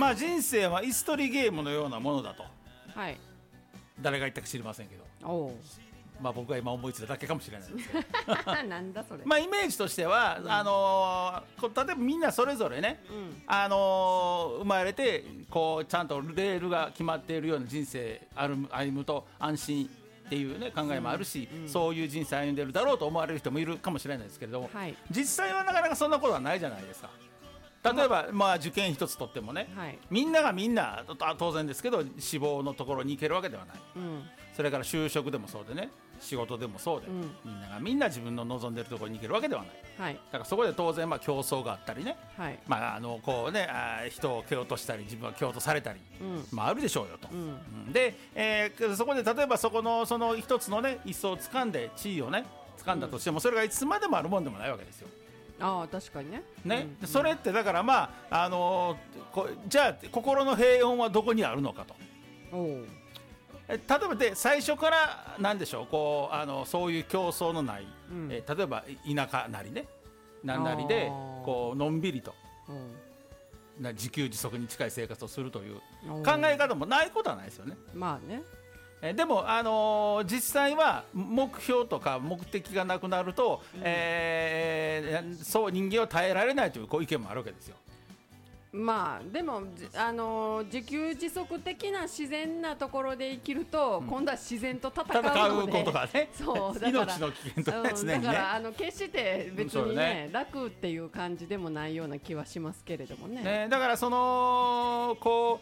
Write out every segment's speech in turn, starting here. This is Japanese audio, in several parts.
まあ人生は椅子取りゲームのようなものだと、 はい、 誰が言ったか知りませんけど、 おうまあ僕が今思いついただけかもしれないですけどなんだそれ。 まあイメージとしては、例えばみんなそれぞれね、生まれてこうちゃんとレールが決まっているような人生歩むと安心っていう、ね、考えもあるし、そういう人生歩んでるだろうと思われる人もいるかもしれないですけれども、 はい、 実際はなかなかそんなことはないじゃないですか。例えば、まあ、受験一つとってもね、 はい、 みんながみんな当然ですけど志望のところに行けるわけではない、それから就職でもそうでね、仕事でもそうで、みんながみんな自分の望んでいるところに行けるわけではない、はい、だからそこで当然まあ競争があったりね、はい、まあこうね、人を蹴落としたり自分は蹴落とされたり、まあ、あるでしょうよと、で、そこで例えばその一つのね一層を掴んで地位をね掴んだとしても、それがいつまでもあるもんでもないわけですよ。 ああ確かにね、 それってだからまあじゃあ心の平穏はどこにあるのかと。例えばで最初から何でしょう、こうそういう競争のない、例えば田舎なりねなんなりでこうのんびりと、自給自足に近い生活をするという考え方もないことはないですよね。 まあね。 でも、実際は目標とか目的がなくなると、そう人間は耐えられないというこう意見もあるわけですよ。 まあでも自給自足的な自然なところで生きると、今度は自然と戦うので、 ことがね、 そうだから命の危険とか常にね、 だから決して別にね楽っていう感じでもないような気はしますけれども ね。 だからこ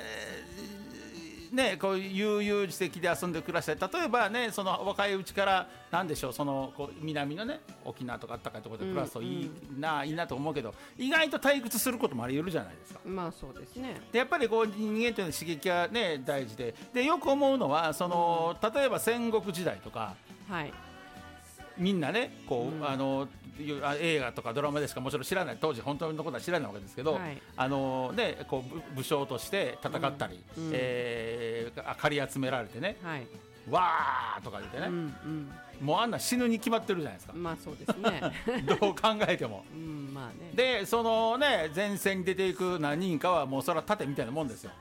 う悠々自適で遊んで暮らしたり、例えばねその若いうちからなんでしょう、こう南のね沖縄とかあったかいところで暮らすといいなと思うけど、意外と退屈することもあり得るじゃないですか。 まあそうですね。 でやっぱりこう人間というのは刺激がね大事でよく思うのは例えば戦国時代とか、はい、みんなねこう、映画とかドラマでしかもちろん知らない、当時本当のことは知らないわけですけど、はい、こう武将として戦ったり、借り集められてね、はい、わーとか言ってね、もうあんな死ぬに決まってるじゃないですか。 まあそうですねどう考えても、 まあね、 で前線に出ていく何人かはもうそれは盾みたいなもんですよ。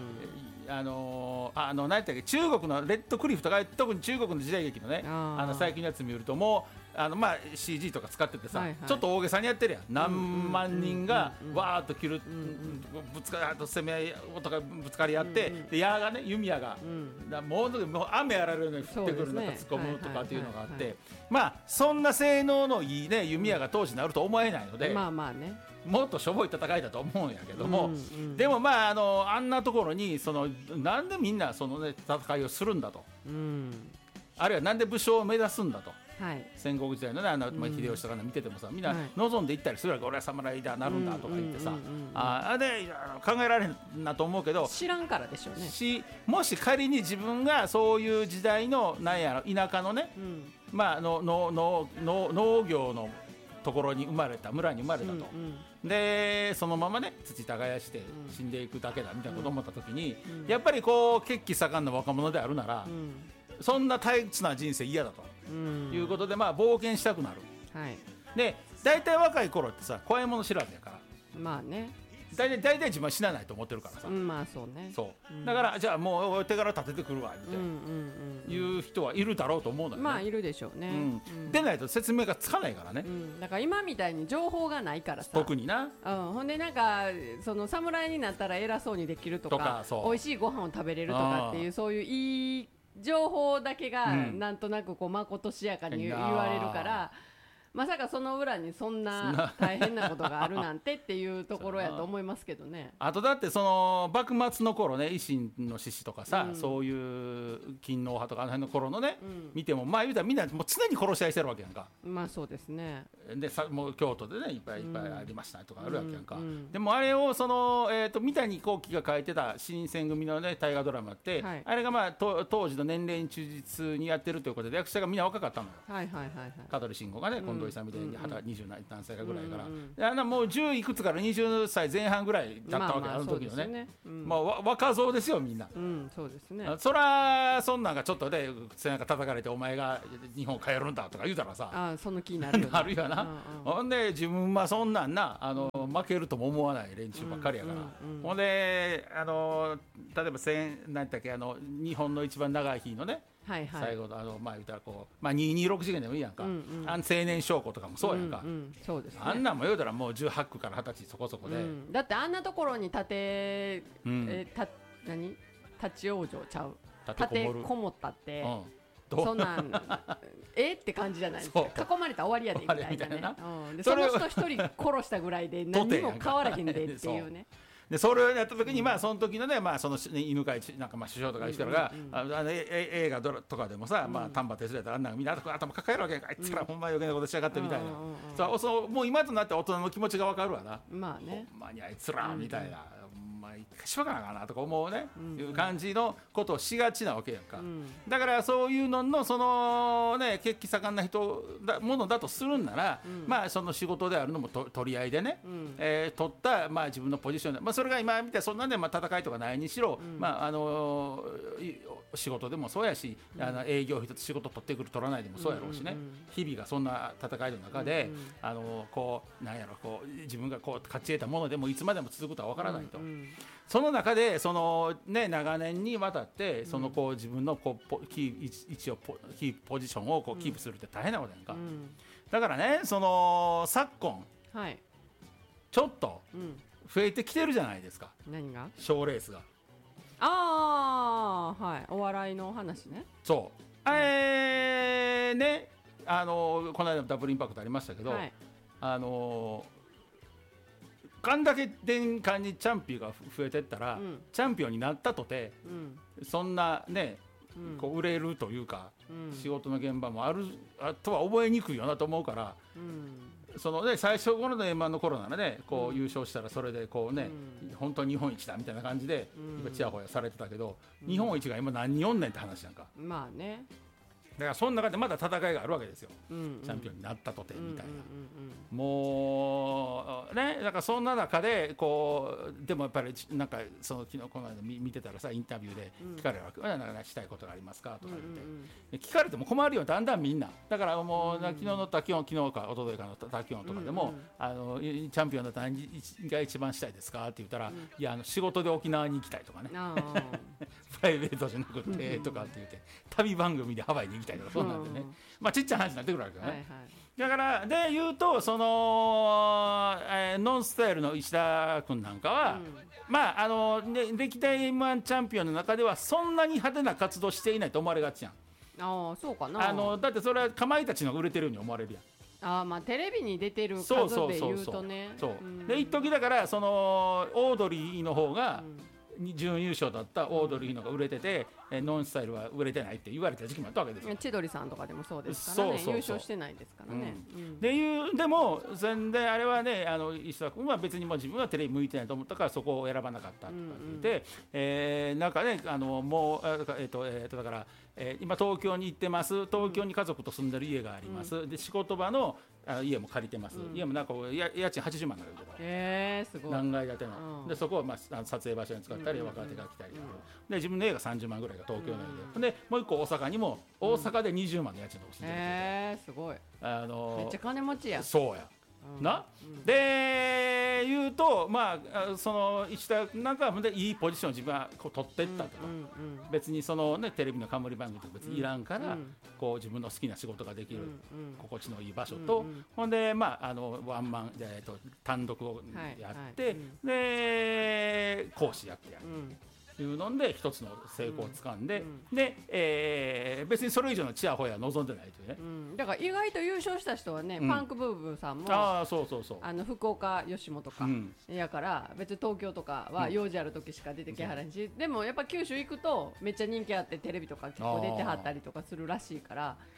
何やったっけ、中国のレッドクリフとか特に中国の時代劇のね最近のやつ見るともうまあ、CG とか使っててさ、はいはい、ちょっと大げさにやってるやん、何万人がわーっと切る、ぶつかり攻め合いとかぶつかり合って、で矢がね弓矢が、もう雨やられるように降ってくる中突っ込むとかっていうのがあって、まあそんな性能のいいね弓矢が当時にあると思えないので、 まあまあね、 もっとしょぼい戦いだと思うんやけども、でもまああんなところになんでみんな戦いをするんだと、あるいはなんで武将を目指すんだと、はい、戦国時代のね秀吉とか見ててもさ、みんな望んでいったりするわけ、俺は侍だなるんだとか言ってさ、で考えられんなと思うけど、 知らんからでしょうね。 もし仮に自分がそういう時代のなんやろ田舎のね、まあ農業のところに生まれた村に生まれたと、でそのままね土耕して死んでいくだけだみたいなことを思った時に、やっぱりこう血気盛んな若者であるなら、そんな退屈な人生嫌だということで、まあ冒険したくなる、はい、で大体若い頃ってさ怖いもの知らずやから、 まあね、 大体自分は死なないと思ってるからさ、 まあそうね、 だからじゃあもう手柄立ててくるわみたいな、いう人はいるだろうと思うのよね。 まあいるでしょうね、 でないと説明がつかないからね、 だから今みたいに情報がないからさ、 特にな、 ほんでなんか侍になったら偉そうにできるとか美味しいご飯を食べれるとかっていう、そういういい情報だけがなんとなくこうまことしやかに言われるから、まさかその裏にそんな大変なことがあるなんてっていうところやと思いますけどね。 あとだって幕末の頃ね、維新の志士とかさ、そういう勤王派とかあの辺の頃のね、見てもまあ言うたらみんなもう常に殺し合いしてるわけやんか。まあそうですね。でもう京都でねいっぱいありましたとかあるわけやんか、でもあれを三谷幸喜が書いてた新選組のね大河ドラマって、あれがまあ当時の年齢に忠実にやってるということで役者がみんな若かったのよ。香取慎吾がね今近藤勇で20何歳かぐらいから、もう10いくつから20歳前半ぐらいだったわけ、あの時のね、若造ですよみんな。 そうですね。 そらそんなんがちょっとで背中叩かれてお前が日本帰るんだとか言うたらさ、 その気になるよね。 なるよな。ほんで自分はそんなんな負けるとも思わない連中ばっかりやから、ほんで例えば何だっけ日本の一番長い日のね、最後の言ったらこう226次元でもいいやんか、青年将校とかもそうやんか、 そうですね。 あんなんも言うたらもう18区から20歳そこそこで、 だってあんなところに立ち往生ちゃう、立てこもったって、そんなんって感じじゃないですか。囲まれたら終わりやでみたいなね。その人一人殺したぐらいで何にも変わらへんでっていうね。 でそれをやった時にその時のねその犬飼なんか首相とかいう人らが映画とかでもさ丹波哲郎やったらあんなみんな頭抱えるわけやんか、あいつらほんま余計なことしやがってみたいな、もう今となって大人の気持ちが分かるわな。 まあね、 ほんまにあいつらみたいな、一回しばかなあかんなとか思うね、いう感じのことをしがちなわけやんか、だからそういうののそのね血気盛んなものだとするんなら、その仕事であるのも取り合いでね、取った自分のポジションで、それが今みたいそんなね戦いとかないにしろ、仕事でもそうやし、営業一つ仕事取ってくる取らないでもそうやろうしね、日々がそんな戦いの中で、こうなんやろこう自分がこう勝ち得たものでもいつまでも続くとは分からないと、その中でその、長年にわたってそのこう自分のこうキーポジションをこうキープするって大変なことやんか、だからねその昨今、ちょっと増えてきてるじゃないですか、 何が賞レースが。 お笑いの話ね。 そうね、この間のダブルインパクトありましたけど、こんだけ年間にチャンピオンが増えてったら、チャンピオンになったとて、そんなね、こう売れるというか、仕事の現場もあるとは覚えにくいよなと思うから、そのね、最初頃の M−1 の頃ならねこう優勝したらそれでこうね、本当に日本一だみたいな感じでちやほやされてたけど、日本一が今何人おんねんって話なんか。 まあね、 だからその中でまだ戦いがあるわけですよ、チャンピオンになったとてみたいな、もうね、だからそんな中でこうでもやっぱりなんかその昨日この間見てたらさインタビューで聞かれるわけ、なんかしたいことがありますかとか言って、聞かれても困るよだんだんみんな。だからもう昨日の昨日か一昨日かの滝音とかでも、チャンピオンだったら何が一番したいですかって言ったら、いや仕事で沖縄に行きたいとかねプライベートじゃなくてとかって言って、旅番組でハワイに行きたいとかそうなんでね、ちっちゃな話になってくるわけよね、だからで言うとその、ノンスタイルの石田君なんかは、歴代 M−1 チャンピオンの中ではそんなに派手な活動していないと思われがちやん。 そうかな。 だってそれはかまいたちの売れてるように思われるやん。 テレビに出てる数で言うとね。 で一時だからそのオードリーの方が、準優勝だったオードリーのが売れてて、ノンスタイルは売れてないって言われた時期もあったわけですよ。 千鳥さんとかでもそうですからね、優勝してないですからね。 でも全然あれはね、石田君は別にもう自分はテレビ向いてないと思ったからそこを選ばなかったとか言って、なんかねもうだから、今東京に行ってます、東京に家族と住んでる家があります、で仕事場の家も借りてます、家もなんか家賃80万なんだけど、 すごい何階建ての、でそこを撮影場所に使ったり若手が来たり、で自分の家が30万ぐらいが東京内で、もう一個大阪にも大阪で20万の家賃とか住んでる、 すごい、めっちゃ金持ちや。 そうやな、で言うとその石田なんかはいいポジションを自分はこう取っていったとか、別にそのねテレビの冠番組とか別にいらんから、こう自分の好きな仕事ができる、心地のいい場所と、ほんでワンマン単独をやって、で講師やってやる、いうので一つの成功をつかんで、で、別にそれ以上のチヤホヤは望んでないというね、 だから意外と優勝した人はね、パンクブーブーさんも福岡吉本か、やから別に東京とかは用事ある時しか出てけはらんし、でもやっぱ九州行くとめっちゃ人気あってテレビとか結構出てはったりとかするらしいから、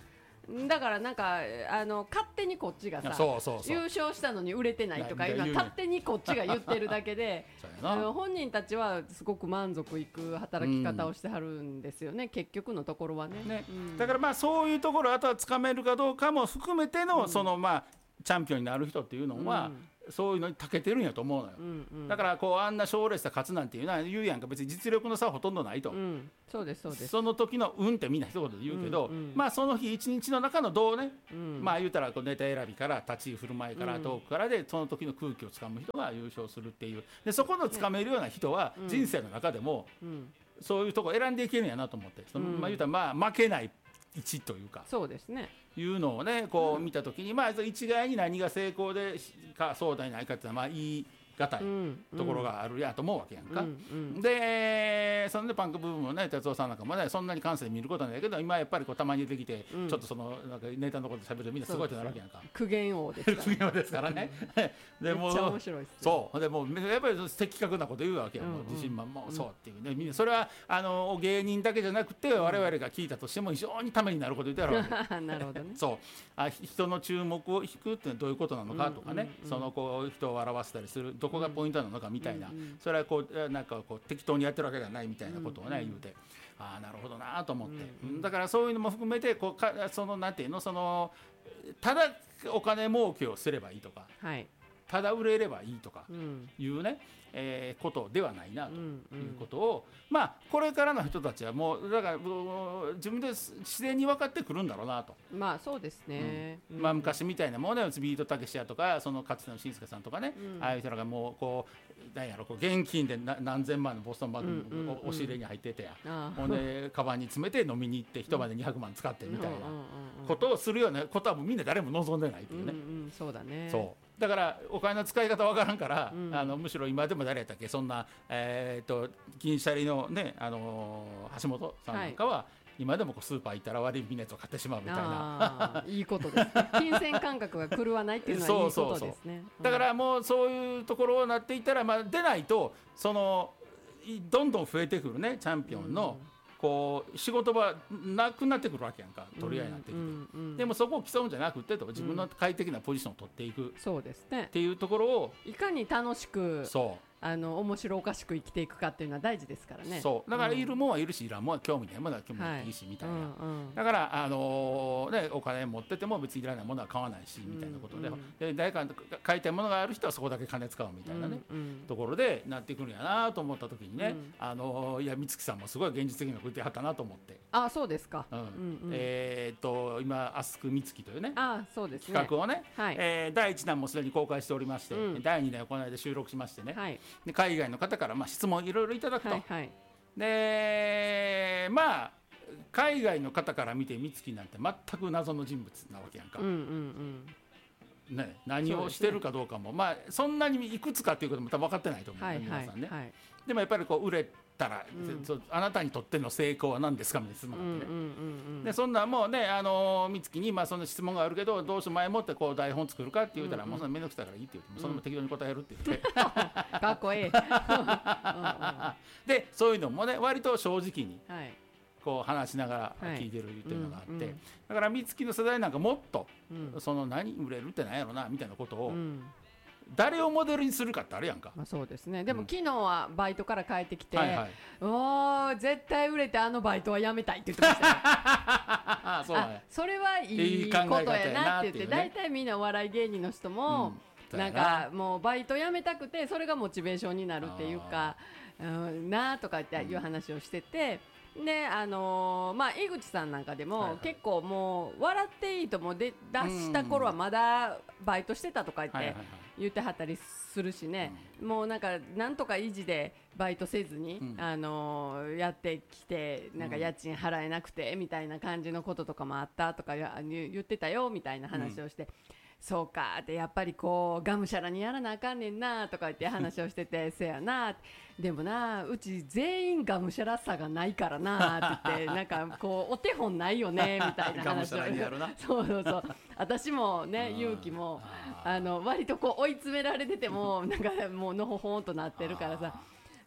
だからなんか勝手にこっちがさ優勝したのに売れてないとかいうのは勝手にこっちが言ってるだけで本人たちはすごく満足いく働き方をしてはるんですよね、結局のところは ね、 だからまあそういうところあとはつかめるかどうかも含めての、そのまあチャンピオンになる人っていうのは、そういうのに長けてるんやと思うのよ、だからこうあんな賞レースで勝つなんていうのは言うやんか、別に実力の差はほとんどないと、 そうですそうです。 その時の運ってみんな一言で言うけど、まあその日一日の中のどうね、まあ言うたらこうネタ選びから立ち居振る舞いからトークからでその時の空気をつかむ人が優勝するっていう、でそこのつかめるような人は人生の中でもそういうとこ選んでいけるんやなと思って、まあ言うたらまあ負けない位置というか、 そうですね、 いうのをねこう見たときに、まあ一概に何が成功でかそうでないかっていうのはまあ言い難いところがあるやと思うわけやんか、でそのねパンク部分をね哲夫さんなんかもねそんなに関西で見ることないけど、今やっぱりこうたまに出てきて、ちょっとそのなんかネタのこと喋るとみんなすごいってなるわけやんか。 苦言王です苦言王ですからねでもめっちゃ面白いっすね。 そうでもやっぱり的確なこと言うわけよ、もう自信満々そうっていうね、みんなそれは芸人だけじゃなくて我々が聞いたとしても非常にためになること言ってあるわけなるほどねそう人の注目を引くってどういうことなのかとかね、そのこう人を笑わせたりするどこがポイントなのかみたいな、それはこうなんかこう適当にやってるわけじゃないみたいなことをね、言うて、ああなるほどなと思って、だからそういうのも含めてこうそのなんていうの、そのただお金儲けをすればいいとか、ただ売れればいいとかいうね、ことではないなということを、まあこれからの人たちはもうだから自分で自然に分かってくるんだろうなと。 まあそうですね、 まあ昔みたいなものね、ビートたけしやとかそのかつての紳助さんとかね、ああいう人らがもうこうなんやろこう現金で何千万のボストンバッグを押し入れに入っててや、ほんでカバンに詰めて飲みに行って一晩で200万使ってみたいなことをするようなことはもうみんな誰も望んでないっていうね、 そうだね。 そうだからお金の使い方わからんから、むしろ今でも誰やったっけ、そんな銀シャリのね橋本さんなんかは、今でもこうスーパー行ったら割引のやつを買ってしまうみたいな、 いいことですね。金銭感覚が狂わないっていうのはいいことですね。 だからもうそういうところになっていったら、まあ、出ないとそのどんどん増えてくるねチャンピオンの、こう仕事場なくなってくるわけやんか、取り合いになってきて、でもそこを競うんじゃなくてと、自分の快適なポジションを取っていく、 そうですね、 っていうところをいかに楽しく面白おかしく生きていくかっていうのは大事ですからね。 そうだからいるもんはいるし、いらんもんは興味ないものは興味ないしみたいな、だからね、お金持ってても別にいらないものは買わないしみたいなことで、誰か買いたいものがある人はそこだけ金使うみたいなね、ところでなってくるんやなと思った時にね、いや美月さんもすごい現実的なこと言ってはったなと思って。 あ、そうですか。 今アスク美月というね、 そうですね、 企画をね、第1弾もすでに公開しておりまして、第2弾をこの間収録しましてね、で海外の方からまあ質問いろいろいただくと、でまあ海外の方から見て美月なんて全く謎の人物なわけやんか、ね、何をしてるかどうかも、まあそんなにいくつかっていうことも多分分かってないと思う、皆さんね、でもやっぱりこう売れたら、あなたにとっての成功は何ですかみたいな質問があってね、でそんなもうね美月にまあその質問があるけどどうして前もってこう台本作るかって言うたら、もうそんな面倒くさいからいいって言って、そのまま適当に答えるって言って、 かっこいいでそういうのもね割と正直にこう話しながら聞いてるっていうのがあって、だから美月の世代なんかもっと、その何売れるってなんやろなみたいなことを、誰をモデルにするかってあるやんか。 そうですね。でも昨日はバイトから帰ってきて、絶対売れてあのバイトはやめたいって言ってましたね。それはいいことやなって言って、大体みんなお笑い芸人の人もなんかもうバイトやめたくてそれがモチベーションになるっていうかなとかっていう話をしてて、でまあ、井口さんなんかでも、結構もう笑っていいとも出した頃はまだバイトしてたとか言ってはったりするしね、もうなんとか維持でバイトせずに、やってきてなんか家賃払えなくてみたいな感じのこととかもあったとか言ってたよみたいな話をして、そうかってやっぱりこうがむしゃらにやらなあかんねんなとか言って話をしててせやな、でもなうち全員がむしゃらさがないからなって言ってなんかこうお手本ないよねみたいな話をそう私もね勇気も割とこう追い詰められててもなんかもうのほほんとなってるからさ、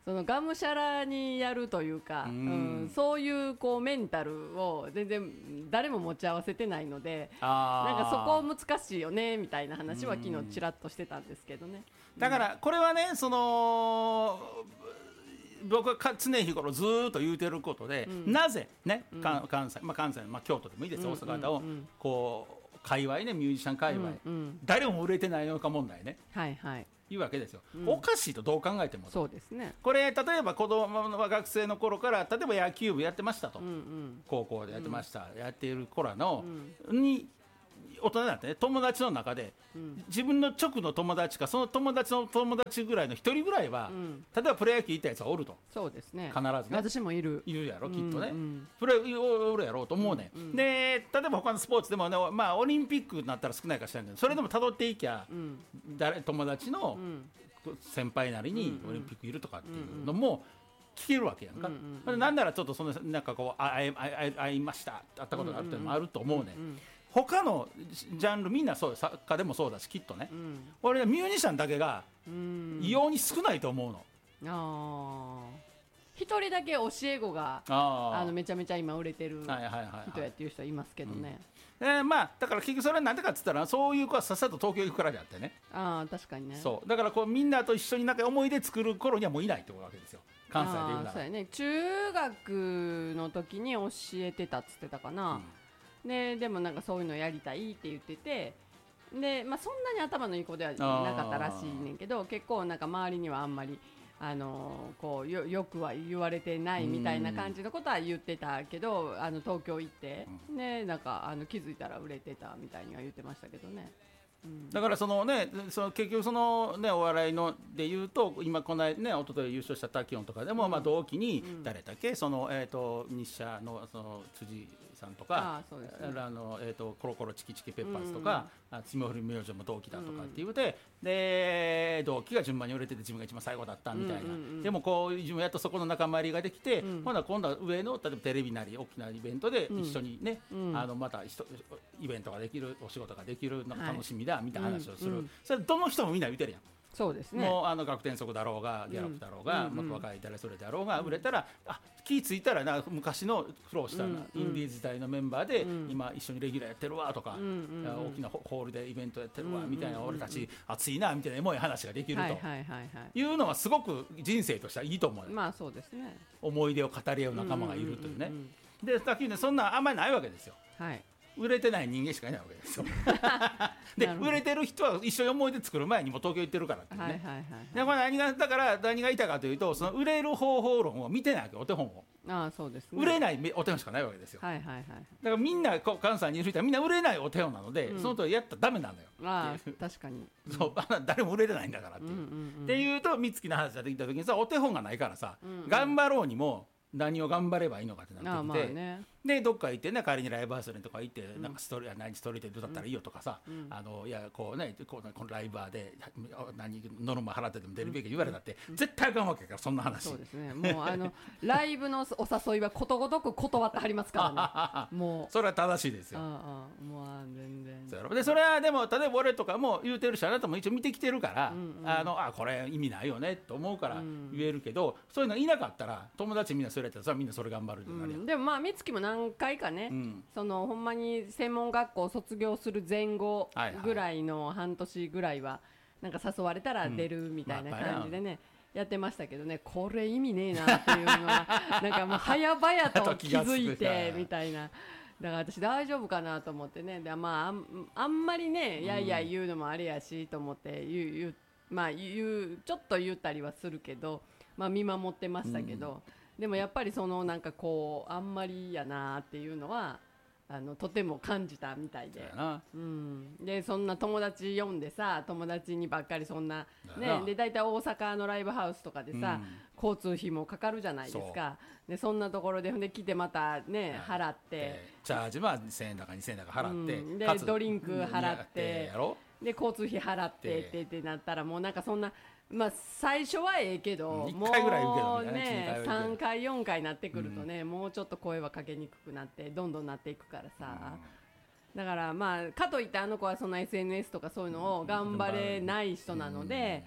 そのがむしゃらにやるというか、そういうこうメンタルを全然誰も持ち合わせてないので、なんかそこ難しいよねみたいな話は昨日ちらっとしてたんですけどね。 だからこれはね、その僕は常日頃ずっと言うてることで、なぜね、関西、関西、京都でもいいですよ、大阪をこう界隈ね、ミュージシャン界隈、誰も売れてないのか問題ね、いうわけですよ。おかしいとどう考えても。 そうですね。 これ例えば子供は学生の頃から例えば野球部やってましたと、高校でやってました、やっている頃のに大人になってね、友達の中で、自分の直の友達かその友達の友達ぐらいの一人ぐらいは、例えばプロ野球行ったやつはおると。 そうですね。 必ずね。 私もいるやろ、きっとね。プロおるやろうと思うね。で、例えば他のスポーツでもね、オリンピックになったら少ないかしらんけど、それでも辿っていきゃ、友達の先輩なりにオリンピックいるとかっていうのも聞けるわけやんか。なんならちょっとそのなんかこう会いました、会ったことがあるっていうのもあると思うね。他のジャンルみんなそう、作家でもそうだし、きっとね、俺はミュージシャンだけが異様に少ないと思うの。 一人だけ教え子がめちゃめちゃ今売れてる人やっていう人はいますけどね。 だから結局それは何でかっつったら、そういう子はさっさと東京行くからであってね。 確かにね。 そうだからこうみんなと一緒になんか思い出作る頃にはもういないってわけですよ、関西でいうなら。 そうやね。中学の時に教えてたっつってたかな。でもなんかそういうのやりたいって言ってて、で、そんなに頭のいい子ではなかったらしいねんけど、結構なんか周りにはあんまりこうよくは言われてないみたいな感じのことは言ってたけど、東京行って、なんか気づいたら売れてたみたいには言ってましたけどね。 だからそのね、結局そのね、お笑いのでいうと、今この間ね、一昨日優勝したタキオンとかでも、同期に誰だっけ、その日社のその辻さんとか、コロコロチキチキペッパーズとか、霜降り明星も同期だとかって言うて、で同期が順番に売れてて自分が一番最後だったみたいな。でもこう自分やっとそこの仲間入りができて、今度は上の例えばテレビなり大きなイベントで一緒にね、またイベントができる、お仕事ができるのが楽しみだみたいな話をする。それどの人もみんな言うてるやん。 そうですね。 もう学天則だろうがギャラクだろうが、もっと若い誰それだろうが売れたら、気付いたらな、昔の苦労したインディーズ時代のメンバーで、今一緒にレギュラーやってるわとか、大きなホールでイベントやってるわみたいな、俺たち熱いなみたいなエモい話ができるというのはすごく人生としてはいいと思う。 そうですね。 思い出を語り合う仲間がいるというね。でさっきね、そんなあんまりないわけですよ。売れてない人間しかいないわけですよ。で売れてる人は一緒に思い出作る前にもう東京行ってるからっていうね。でこれ何が言いたいかというと、その売れる方法論を見てないわけ、お手本を。 そうですね。 売れないお手本しかないわけですよ。だからみんな関西にいる人はみんな売れないお手本なので、その通りやったらダメなのよ。 確かに。 そう誰も売れてないんだからっていう。っていうと美月の話ができた時にさ、お手本がないからさ、頑張ろうにも何を頑張ればいいのかってなってきて、でどっか行ってね、帰りにライブハウスとか行って、なんかストーリーで歌ったらいいよとかさ、いやこうね、このライバーでノルマ払ってでも出るべき言われたって絶対あかんわけから、そんな話。 そうですね。もうライブのお誘いはことごとく断ってはりますからね。もうそれは正しいですよ。 もう全然。 でそれはでも例えば俺とかも言うてるし、あなたも一応見てきてるから、これ意味ないよねと思うから言えるけど、そういうのいなかったら友達みんなそれやったらさ、みんなそれ頑張るってなるやん。 でも美月も何回かね、そのほんまに専門学校卒業する前後ぐらいの半年ぐらいはなんか誘われたら出るみたいな感じでね、やってましたけどね、これ意味ねえなっていうのはなんかもう早々と気づいてみたいな。だから私大丈夫かなと思ってね。であんまりね、いやいや言うのもあれやしと思ってちょっと言ったりはするけど、見守ってましたけど、でもやっぱりそのなんかこうあんまりやなっていうのはとても感じたみたいで、でそんな友達呼んでさ、友達にばっかりそんなね、で大体大阪のライブハウスとかでさ、交通費もかかるじゃないですか。でそんなところで来てまたね、払ってチャージは1000円だか2000円だか払って、 でドリンク払って、で交通費払ってってなったら、もうなんかそんな。最初はええけど、もうね3回4回なってくるとね、もうちょっと声はかけにくくなってどんどんなっていくからさ、だからかといってあの子はその SNS とかそういうのを頑張れない人なので、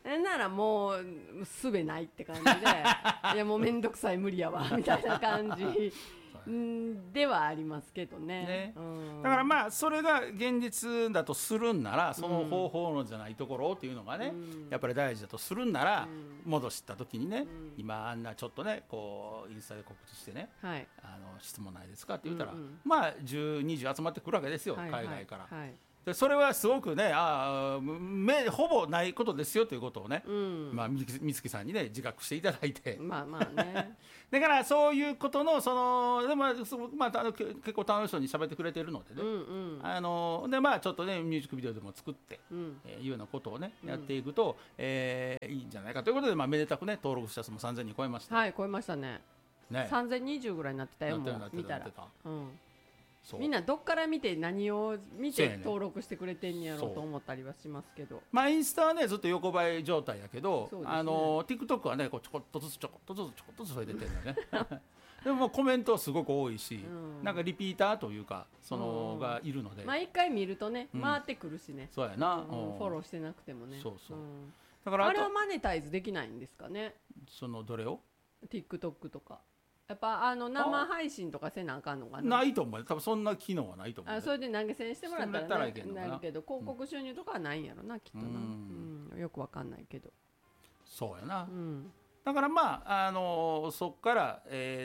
ならもうすべないって感じでいやもうめんどくさい無理やわみたいな感じではありますけど ね、 だからまあそれが現実だとするんならその方法のじゃないところっていうのがね、やっぱり大事だとするんなら、戻した時にね、今あんなちょっとねこうインスタで告知してね、質問ないですかって言ったら、まあ10、20集まってくるわけですよ、海外から。でそれはすごくねほぼないことですよということをね、美月さんにね自覚していただいてまあねだからそういうことのでも結構楽しそうに喋ってくれてるのでね、でまあちょっとねミュージックビデオでも作って、いうようなことをねやっていくと、いいんじゃないかということで、めでたくね登録者数も3000人超えました。 超えましたね。3020ぐらいになってたよ。もう見たらみんなどっから見て何を見て登録してくれてんやろうと思ったりはしますけど、 インスタはねずっと横ばい状態やけど、TikTok はねこうちょこっとずつ増えててるんだねでもコメントはすごく多いし、なんかリピーターというかがいるので、 一回見るとね回ってくるしね、 そうやな、 フォローしてなくてもね。 だからあれはマネタイズできないんですかね、 どれを TikTok とか。やっぱ生配信とかせなあかんのかな。 ないと思う。多分そんな機能はないと思う。 それで投げ銭してもらったらなるけど、広告収入とかはないんやろな、きっとな。よくわかんないけど。 そうやな。だからそっから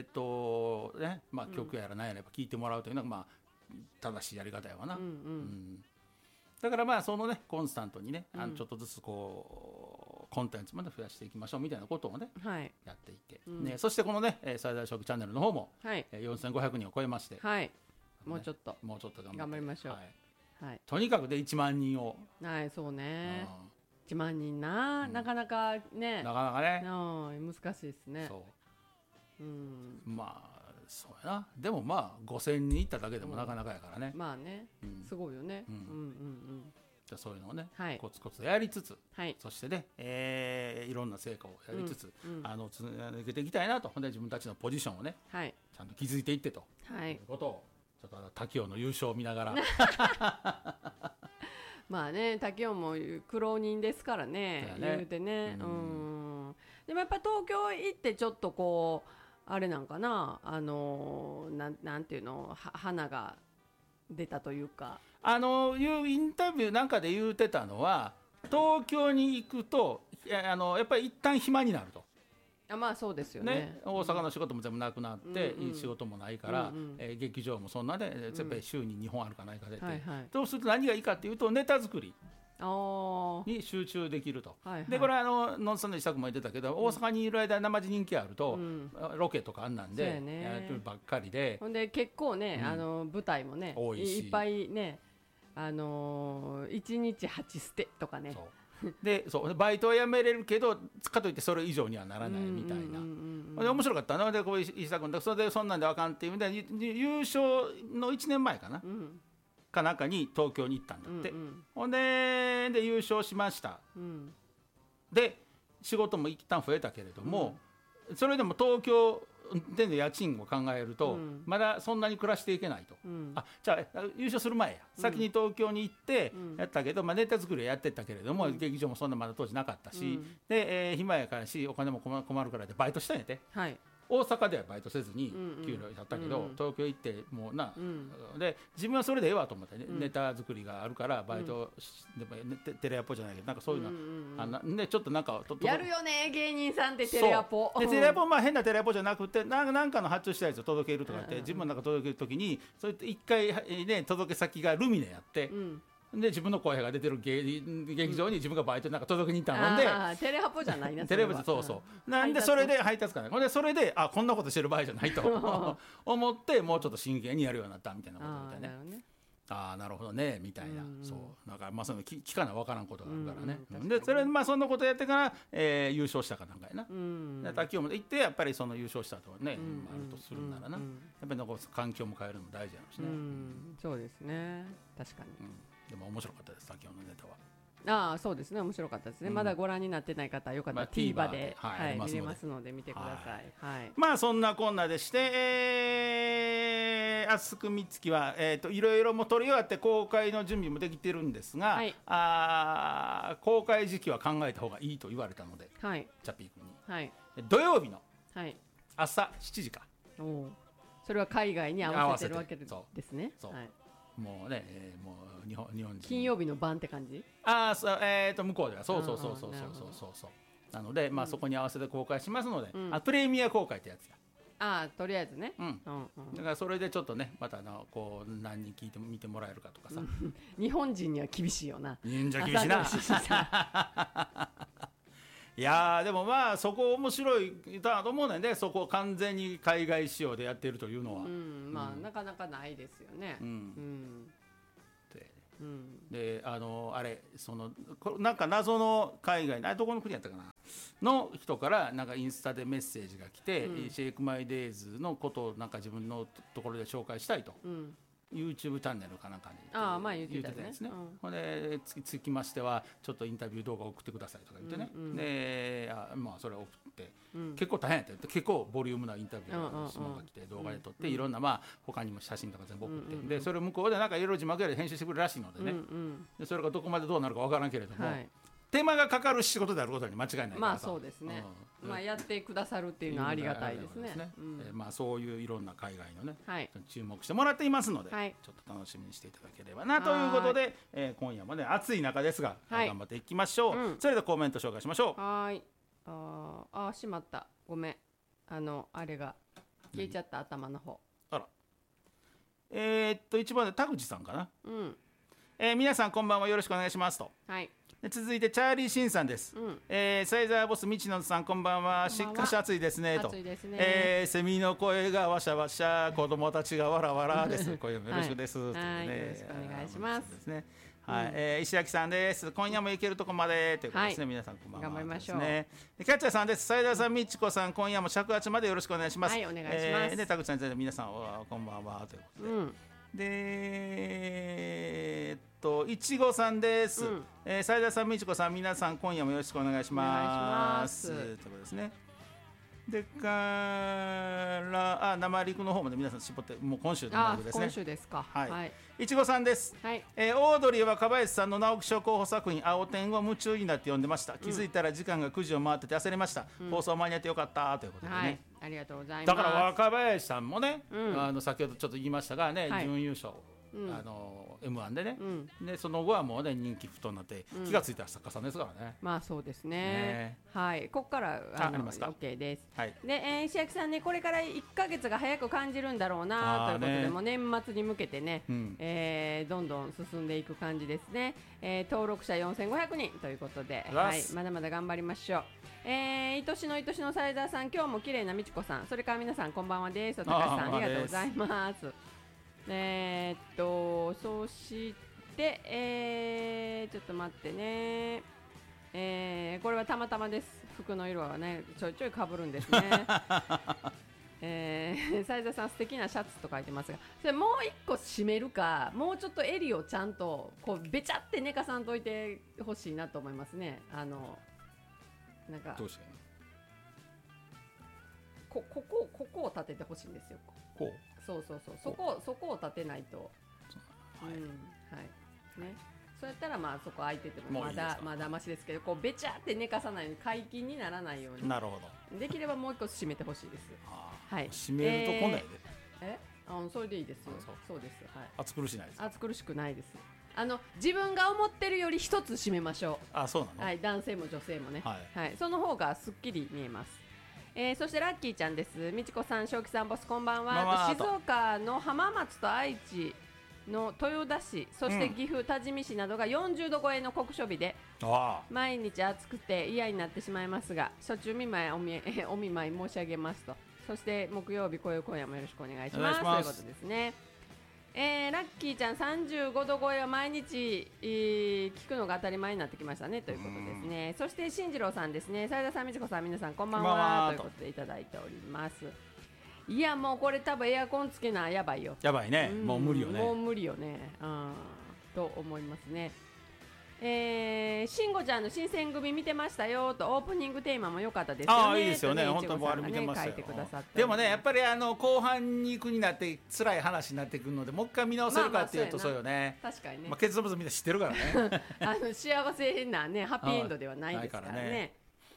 曲やら何やら聞いてもらうというのが正しいやり方やわな。だからそのねコンスタントにねちょっとずつこうコンテンツまで増やしていきましょうみたいなことをね、やっていて、そしてこのね最大食チャンネルの方も、4500人を超えまして、 もうちょっと頑張りましょう。 とにかくで1万人を、 そうね、1万人なかなかね、難しいですね。 そうやな。でも5000人いっただけでもなかなかやからね。 すごいよね。 そういうのをね、コツコツやりつつ、そしてね、いろんな成果をやりつつ、続けていきたいなと。ほんで自分たちのポジションをね、ちゃんと築いていってということを、ちょっと滝尾の優勝を見ながら滝尾も苦労人ですからね、言うてね。でもやっぱ東京行ってちょっとこうあれなんかな、なんていうの、花が出たというか、 いうインタビューなんかで言うてたのは、東京に行くとやっぱり一旦暇になると。 そうですよね。 大阪の仕事も全部なくなって、仕事もないから、劇場もそんなで、やっぱり週に2本あるかないかでって、そうすると何がいいかっていうとネタ作りに集中できると。でこれはノンスタの石田君も言ってたけど、大阪にいる間生地人気あると、ロケとかあんなんでやるばっかりで、 ほんで結構ね、舞台もねいっぱいね、1日8ステとかね。 でバイトは辞めれるけどかといってそれ以上にはならないみたいな。で面白かったな。でこう石田君だそれでそんなんであかんっていうんで優勝の1年前かな、かなんかに東京に行ったんだって。ほんで優勝しました。で仕事も一旦増えたけれども、それでも東京での家賃を考えると、まだそんなに暮らしていけないと。じゃあ優勝する前や、先に東京に行ってやったけど、ネタ作りはやってったけれども、劇場もそんなまだ当時なかったし、で、暇やからしお金も困るからでバイトしたんやて。大阪ではバイトせずに給料だったけど、東京行ってもうな、で自分はそれでええわと思ってね、ネタ作りがあるからバイトでもテレアポじゃないけどなんかそういうのでちょっとなんかやるよね芸人さんってテレアポでテレアポ変なテレアポじゃなくてなんかの発注したやつを届けるとかって自分なんか届けるときにそういって一回ね届け先がルミネやって。で自分の声が出てる劇場に自分がバイトなんか届けに行ったので、 テレハポじゃないな。 テレハポそうなんでそれで配達かね。ほんでそれでこんなことしてる場合じゃないと思ってもうちょっと真剣にやるようになったみたいなことみたいね。なるほどねみたいな。そうだからその聞かな分からんことがあるからね。でそれそんなことやってから優勝したかなんかやな。滝尾も行ってやっぱりその優勝したとねあるとするならな、やっぱり環境も変えるのも大事やろしね。 そうですね、確かに。 でも面白かったです、滝尾のネタは。 そうですね、面白かったですね、まだご覧になってない方はよかったら TVer で、見れますので見てください。 まあそんなこんなでして、あすくみつきはいろいろも撮り終わって公開の準備もできてるんですが、公開時期は考えた方がいいと言われたので、チャピー君に、土曜日の朝7時か、 それは海外に合わせてるわけですね。 もうね、もう日本人金曜日の晩って感じ。 向こうではそうなので、まあそこに合わせて公開しますので、プレミア公開ってやつや。 とりあえずね。 だからそれでちょっとね、またこう何人聞いて見てもらえるかとかさ。 日本人には厳しいよな。 日本人は厳しいな。いやでもまあそこ面白いだと思うねんで、そこを完全に海外仕様でやってるというのは、 まあなかなかないですよね。 であれなんか謎の海外どこの国やったかなの人からなんかインスタでメッセージが来て、シェイクマイデイズのことをなんか自分のところで紹介したいと。YouTube チャンネルかなんかに言ってたんですね。ほんでつきましてはちょっとインタビュー動画送ってくださいとか言ってね、でまあそれを送って、結構大変やった結構ボリュームなインタビューが質問が来て動画で撮って、いろんなまあ他にも写真とか全部送って、でそれを向こうでなんかいろいろ字幕やで編集してくれるらしいのでね、でそれがどこまでどうなるかわからんけれども、手間がかかる仕事であることに間違いないからさ。 まあそうですね、まあやってくださるっていうのはありがたいですね。 まあそういういろんな海外のね、注目してもらっていますので、ちょっと楽しみにしていただければなということで、今夜もね暑い中ですが頑張っていきましょう。それではコメント紹介しましょう。 しまった、ごめん、あれが消えちゃった、頭の方。 一番で田口さんかな。皆さんこんばんは、よろしくお願いしますと。続いてチャーリー・シンさんです。サイザーボス道野さんこんばんは。しっかし暑いですねと。セミの声がわしゃわしゃ、子供たちがわらわらです。今夜もよろしくです。よろしくお願いします。 石垣さんです。今夜も行けるとこまでということですね。皆さんこんばんは。 頑張りましょう。 キャッチャーさんです。サイザーさん、みちこさん、今夜も尺八までよろしくお願いします。 お願いします。 で田口さん、皆さんこんばんはということで。いちごさんです。斉田さん、みちこさん、皆さん今夜もよろしくお願いします。ということですね。でから生陸の方まで皆さん絞ってもう今週のライブですね。 今週ですか。 いちごさんです。オードリーは若林さんの直木賞候補作品青天を夢中になって読んでました。気づいたら時間が9時を回ってて焦りました。放送間に合ってよかったということでね。 ありがとうございます。 だから若林さんもね、先ほどちょっと言いましたがね、準優勝。M1 でね、でその後はもうね人気沸騰になって気がついたら作家さんですからね。 まあそうですね。ここからありますか。 OK です。で石垣さんね、これから1ヶ月が早く感じるんだろうなということで、もう年末に向けてね、どんどん進んでいく感じですね。登録者4500人ということで、まだまだ頑張りましょう。愛しのサイザーさん、今日も綺麗なみちこさん、それから皆さんこんばんはです。おたかしさんありがとうございます。そして、ちょっと待ってね、これはたまたまです。服の色はねちょいちょいかぶるんですね。斉田さん素敵なシャツと書いてますが、それもう一個締めるか、もうちょっと襟をちゃんとこうべちゃって寝かさんといてほしいなと思いますね。なんかどうしてここを立ててほしいんですよ。 こうそこを立てないと、ね、そうやったらまあそこ空いててもまだましですけど、こうべちゃって寝かさないように解禁にならないように、 なるほど、 できればもう一個締めてほしいです。 締めるとこないで、 それでいいですよ。そうです。 暑苦しないです。 暑苦しくないです。自分が思ってるより一つ締めましょう。 そうなの。 男性も女性もね、その方がすっきり見えます。そしてラッキーちゃんです。みちこさん、正気さん、ボスこんばんは。静岡の浜松と愛知の豊田市、そして岐阜多治見市などが40度超えの酷暑日で、毎日暑くて嫌になってしまいますが、暑中見舞いお見舞い申し上げますと。そして木曜日、今夜もよろしくお願いしますということですね。ラッキーちゃん、35度超えは毎日、聞くのが当たり前になってきましたねということですね。そして進次郎さんですね。斉田さん、みちこさん、皆さんこんばんはということでいただいております。いやもうこれ多分エアコンつけなやばいよ。 やばいね、もう無理よね。 もう無理よね、と思いますね。 慎吾ちゃんの新選組見てましたよと、オープニングテーマも良かったですよね。 いいですよね、本当にあれ見てましたよ。 書いてくださって、 でもねやっぱり後半に行くになって辛い話になってくるので、もう一回見直せるかっていうと、そうよね。 確かにね。 結末みんな知ってるからね。 幸せなねハッピーエンドではないですからね。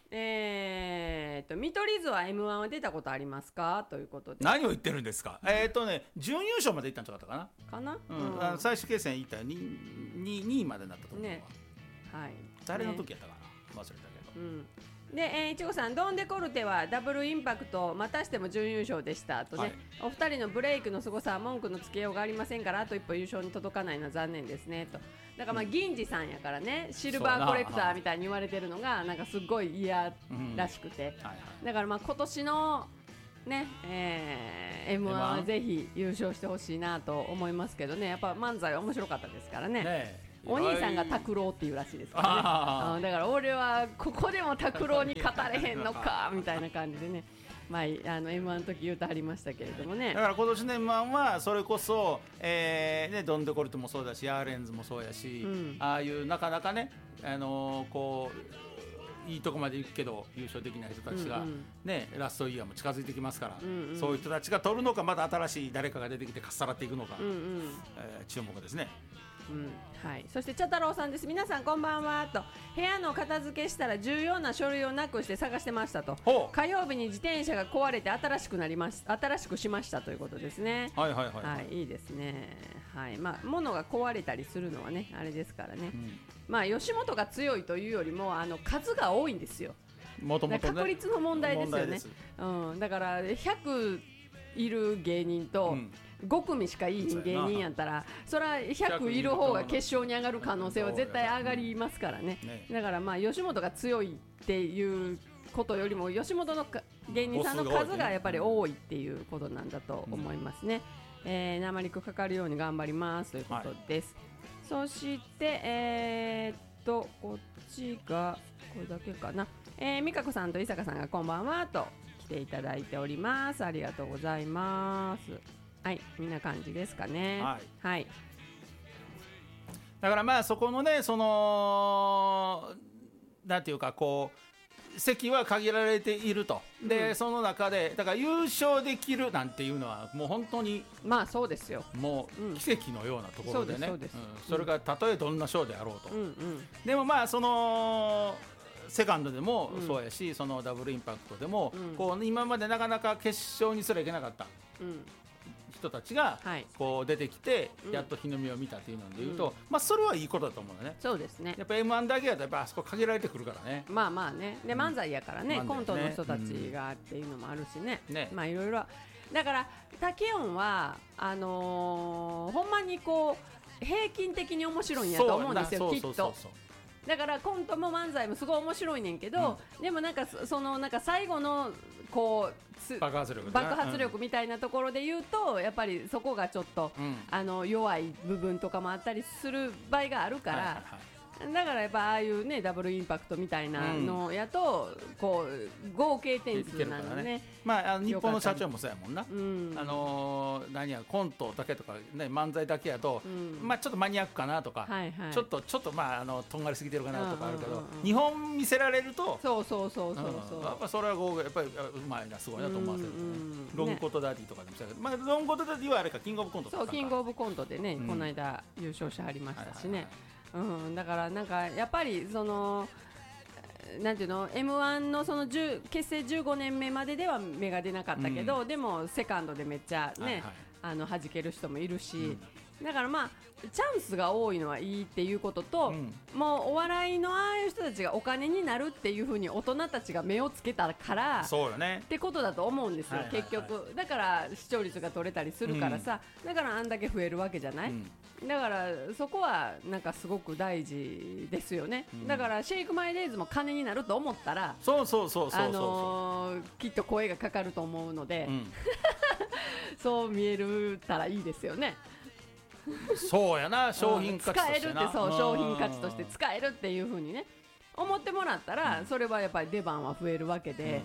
見取り図は M1 は出たことありますかということで。 何を言ってるんですか。準優勝までいったんじゃなかったかな。最終決戦いった2位までなったと思うわ。 はい。 誰の時やったかな、忘れたけど。 で、いちごさん、ドンデコルテはダブルインパクトまたしても準優勝でしたとね、お二人のブレイクの凄さは文句のつけようがありませんから、あと一歩優勝に届かないのは残念ですねと。だから銀次さんやからね、シルバーコレクターみたいに言われてるのがなんかすごい嫌らしくて、だから今年のね、M1 はぜひ優勝してほしいなと思いますけどね。やっぱ漫才は面白かったですからね。お兄さんが拓郎っていうらしいですからね。だから俺はここでも拓郎に語れへんのかみたいな感じでね、M1 の時言うとありましたけれどもね。 だから今年の M1 はそれこそ、ドンデコルテもそうだし、ヤーレンズもそうやし、ああいうなかなかね、こういいとこまで行くけど優勝できない人たちが、ラストイヤーも近づいてきますから、そういう人たちが取るのか、また新しい誰かが出てきてかっさらっていくのか、注目ですね。 はい、そして茶太郎さんです。皆さんこんばんはと。部屋の片付けしたら重要な書類をなくして探してましたと。火曜日に自転車が壊れて新しくしましたということですね。いいですね。物が壊れたりするのはねあれですからね。吉本が強いというよりも数が多いんですよ。 もともとね、 確率の問題ですよね。だから100いる芸人と、5組しかいい芸人やったら、それは100いる方が決勝に上がる可能性は絶対上がりますからね。だから吉本が強いっていうことよりも、吉本の芸人さんの数がやっぱり多いっていうことなんだと思いますね。生肉かかるように頑張りますということです。そしてこっちがこれだけかな。美香子さんと伊坂さんがこんばんはと来ていただいております。ありがとうございます。はい、みんな感じですかね。 だからそこのね、なんていうかこう席は限られていると。で、その中でだから優勝できるなんていうのはもう本当にそうですよ。 もう奇跡のようなところでね。それがたとえどんな賞であろうと。でもセカンドでもそうやし、そのダブルインパクトでも、こう今までなかなか決勝にすらいけなかった人たちがこう出てきて、やっと日の目を見たというのでいうと、それはいいことだと思うね。 そうですね。 やっぱ M1 だけだとやっぱあそこ限られてくるからね。 ね。で漫才やからね、コントの人たちがっていうのもあるしね。いろいろ。だからタキヨンはほんまにこう平均的に面白いんやと思うんですよ、きっと。だからコントも漫才もすごい面白いねんけど、でもなんか最後のこう爆発力みたいなところで言うと、やっぱりそこがちょっと、弱い部分とかもあったりする場合があるから、だからやっぱああいうねダブルインパクトみたいなのやと、こう合計点数なのね。 日本の社長もそうやもんな。何やコントだけとかね、漫才だけやと、ちょっとマニアックかなとか、ちょっととんがりすぎてるかなとかあるけど、日本見せられると、 そうやっぱそれはやっぱりうまいな、すごいなと思わせる。ロングコートダディとかでもそうやけど、ロングコートダディはあれかキングオブコントとか。 そう、キングオブコントでね、この間優勝してはりましたしね。だからなんかやっぱりなんていうの M1 の結成15年目まででは芽が出なかったけど、でもセカンドでめっちゃね、弾ける人もいるし、だからチャンスが多いのはいいっていうことと、もうお笑いのああいう人たちがお金になるっていう風に大人たちが目をつけたからってことだと思うんですよ、結局。だから視聴率が取れたりするからさ、だからあんだけ増えるわけじゃない。だからそこはなんかすごく大事ですよね。だからシェイクマイデイズも金になると思ったら、きっと声がかかると思うので、そう見えるたらいいですよね。 そうやな、商品価値としてな、 商品価値として使えるっていう風にね思ってもらったら、それはやっぱり出番は増えるわけで、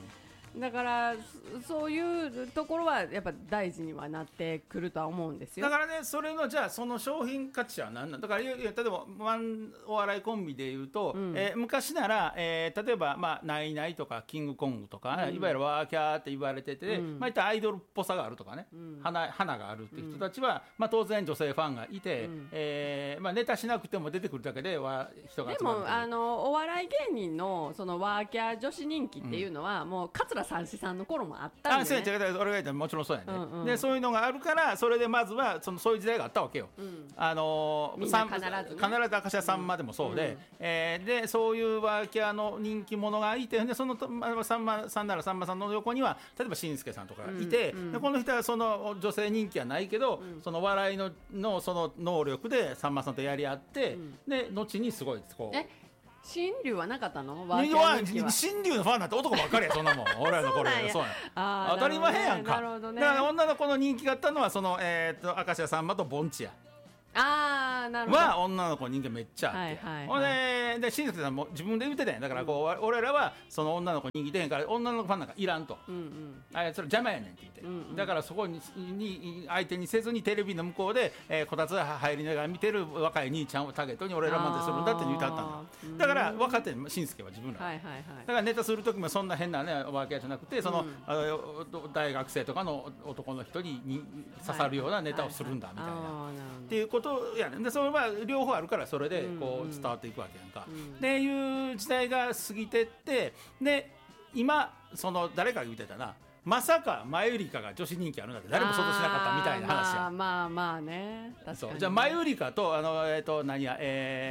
だからそういうところはやっぱ大事にはなってくるとは思うんですよ。 だからね、それのじゃあその商品価値は何なんだから。例えばお笑いコンビでいうと、昔なら、例えばナイナイとかキングコングとか、いわゆるワーキャーって言われてて、いったアイドルっぽさがあるとかね、花があるっていう人たちは、当然女性ファンがいて、ネタしなくても出てくるだけで人が集まる。 でもお笑い芸人のそのワーキャー女子人気っていうのは、もう桂三枝さんの頃もあったんで、ね、 俺が言ったらもちろんそうやね、でそういうのがあるから、それでまずはそういう時代があったわけよ、みんな必ず明石家さんまでもそうで、でそういうワーキャーの人気者がいて、でそのさんまさんならさんまさんの横には例えばしんすけさんとかがいて、でこの人はその女性人気はないけど、その笑いのその能力でさんまさんとやり合って、で後にすごいこう。 新竜はなかったの？ 新竜のファンなんて男ばっかりや、そんなもん。俺らの頃や。そうや。当たり前やんか。だから女の子の人気があったのはその明石家さんまとぼんちや。 なるほど。 女の子人気めっちゃあって、ほんでしんすけさんも自分で言ってたんや。だから俺らはその女の子人気出へんから、女の子ファンなんかいらんと、それ邪魔やねんって言って、だからそこに相手にせずにテレビの向こうで、こたつ入りながら見てる若い兄ちゃんをターゲットに俺らまでするんだって言ってはったんだ。だから分かってん、しんすけは自分ら、だからネタする時もそんな変なねワーキャーじゃなくて、その大学生とかの男の人に刺さるようなネタをするんだみたいなっていうことやねん。でそれは両方あるから、それでこう伝わっていくわけやんか、っていう時代が過ぎてって、で今その誰かが言ってたな、まさかマユリカが女子人気あるなんて誰も想像しなかったみたいな話や。 まあね、確かに。 そうじゃあマユリカと何や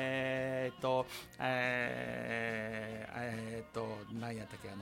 何やったっけ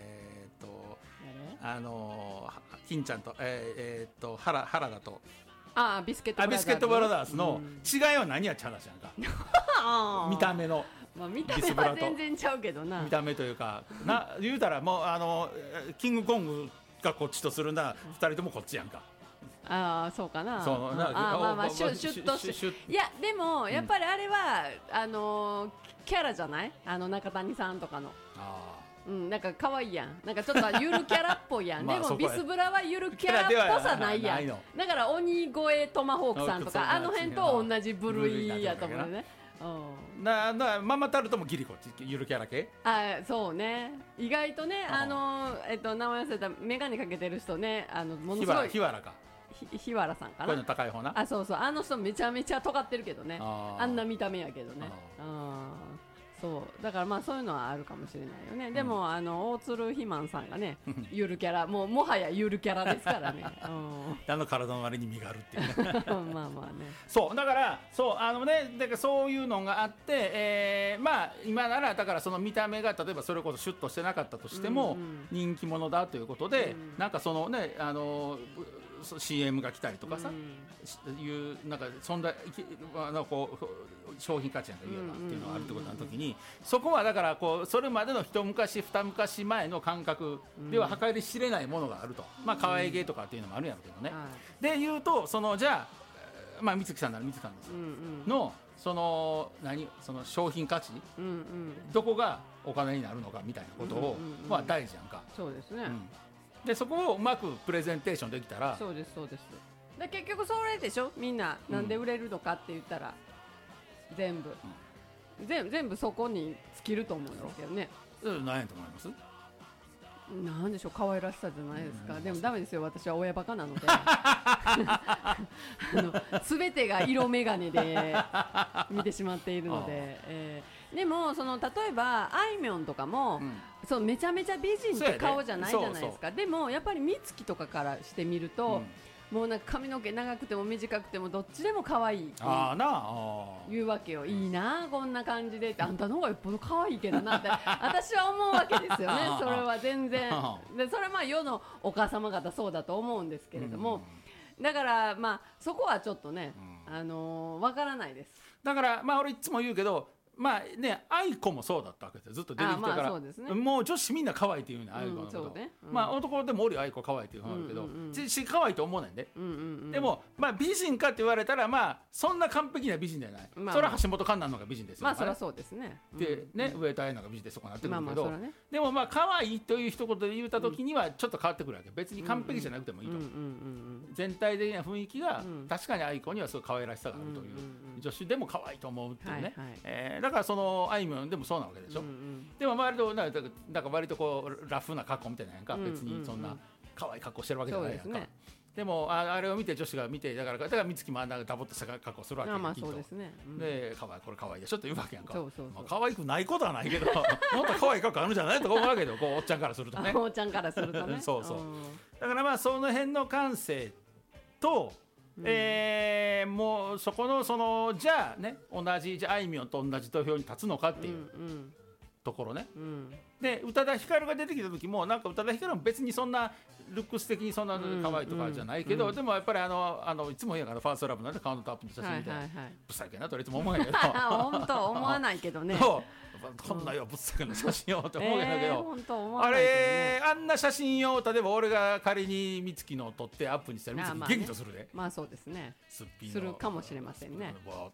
金ちゃんと原田とビスケットブラザーズの違いは何やっちゃう話なんか見た目の、 見た目は全然ちゃうけどな。 見た目というか言うたらもうキングコングがこっちとするな、2人ともこっちやんか。 そうかな。 シュッとして。いやでもやっぱりあれはキャラじゃない？中谷さんとかの。なんか可愛いやん。なんかちょっとゆるキャラっぽいやん。でもビスブラはゆるキャラっぽさないやん。だから鬼越トマホークさんとか辺と同じ部類やと思うね。 ママタルトもギリコゆるキャラ系。 そうね。意外とね、名前忘れたメガネかけてる人ね、ものすごい。 日原か。 日原さんかな。 声の高い方な。 そう、人めちゃめちゃ尖ってるけどね。あんな見た目やけどね。そうだからそういうのはあるかもしれないよね。でも大鶴肥満さんがねゆるキャラ、もはやゆるキャラですからね。 体の割に身があるっていうね。 まあね。 そうだからだからそういうのがあって、今ならだからその見た目が例えばそれこそシュッとしてなかったとしても人気者だということで、なんかそのねCM が来たりとかさ、いうなんかそんなこう商品価値なんか言えばっていうのがあるってことの時に、そこはだからそれまでの一昔二昔前の感覚では計り知れないものがあると、可愛げとかっていうのもあるんやろうけどね。で言うとじゃあ三月さんなら三月さんですよ、のその商品価値、どこがお金になるのかみたいなことを大事やんか。 そうですね。 でそこをうまくプレゼンテーションできたら。 そうです。で結局それでしょ。みんななんで売れるのかって言ったら、全部そこに尽きると思うんですけどね。 何やと思います？ なんでしょう、可愛らしさじゃないですか。でもダメですよ、私は親バカなので全てが色眼鏡で見てしまっているので、でも例えばあいみょんとかも、めちゃめちゃ美人って顔じゃないじゃないですか。でもやっぱり美月とかからしてみると、もうなんか髪の毛長くても短くてもどっちでも可愛いって言うわけよ。いいなこんな感じでって、あんたの方がよっぽど可愛いけどなって私は思うわけですよね。それは全然で、それは世のお母様方そうだと思うんですけれども、だからそこはちょっとね、わからないです。 だから俺いつも言うけど、 まあね、愛子もそうだったわけですよ。ずっと出てきたから、ね、もう女子みんな可愛いっていうね、愛子のこと、ね、まあ男でもおり愛子可愛いっていうのがあるけど、可愛いと思うねんで、でもまあ美人かって言われたら、まあそんな完璧な美人じゃない、それは橋本環奈の方が美人ですよ、 まあそりゃそうですね、 でね、上戸彩のが美人でそこになってくるけど、でもまあ可愛いという一言で言った時にはちょっと変わってくるわけ。別に完璧じゃなくてもいいと、全体的な雰囲気が確かに愛子にはすごい可愛らしさがあるという、女子でも可愛いと思うっていうね、だからそのあいみょんでもそうなわけでしょ、でも割となんか割とこうラフな格好みたいなやんか、別にそんな可愛い格好してるわけじゃないやんか。でもあれを見て女子が見てだから美月もあんなダボっとした格好するわけやん、きっと。で可愛いこれ可愛いでしょって言うわけやんか。可愛くないことはないけどもっと可愛い格好あるんじゃないと思うわけど、こうおっちゃんからするとね。 おっちゃんからするとね。 そうそう。だからまあその辺の感性と、もうそこのそのじゃあね、じゃあいみょんと同じ土俵に立つのかっていうところね。で宇多田ヒカルが出てきた時もなんか宇多田ヒカルも別にそんなルックス的にそんな可愛いとかじゃないけど、でもやっぱりいつも言うからファーストラブなんでカウントアップの写真みたいな、ぶっさいけなといつも思うんやけど本当思わないけどねこんなよぶっさけの写真をって思うんやけど、あれあんな写真を例えば俺が仮に美月のを撮ってアップにしたら美月激怒するで。 まあそうですね、するかもしれませんね。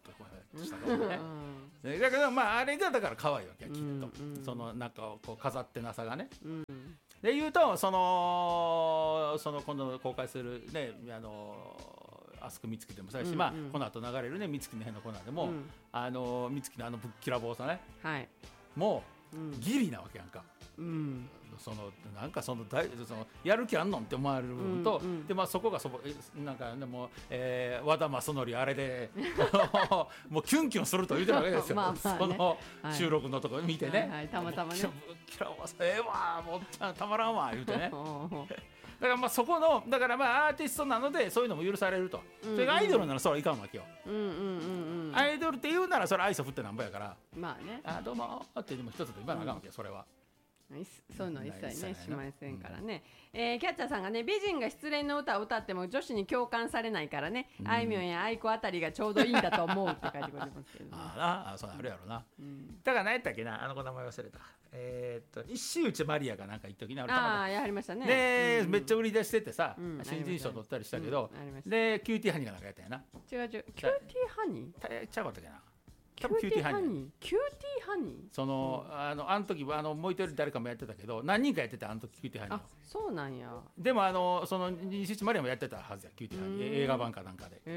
だけどまああれがだから可愛いわけやきっと、そのなんかこう飾ってなさがね。で言うとその今度公開するねアスク美月でもそうやし、まあこの後流れるね美月の辺のコーナーでも、美月のぶっきらぼうさね、もうギリなわけやんか。なんかそのやる気あんのんって思われる部分と、でまあそこがなんかでも和田正則あれでもうキュンキュンすると言うてるわけですよ。その収録のところ見てね、 たまたまね、 キラボさええわもうたまらんわ言うてね。だからまあそこのだからまあアーティストなのでそういうのも許されると。それがアイドルならそれはいかんわけよ。アイドルって言うならそれ愛想振ってなんぼやから、 まあね、 どうもってでも一つで言わなあかんわけよ、それは。 そういうの一切ねしませんからね。キャッチャーさんがね、美人が失恋の歌を歌っても女子に共感されないからね、あいみょんや愛子あたりがちょうどいいんだと思うって書いてくれてますけど、 そうあるやろな。だから何やったっけな、子名前忘れた。石内まりやがなんか一時にあるやりましたね。 でめっちゃ売り出しててさ、新人賞取ったりしたけど、でキューティーハニーがなんかやったやな。 違うキューティーハニーちゃうかったっけな。 キューティーハニー、キューティーハニー、 そのあの時もう一人誰かもやってたけど、何人かやってた、あの時キューティーハニー。 そうなんや。 でもその西内まりやもやってたはずや、キューティーハニー映画版かなんかで。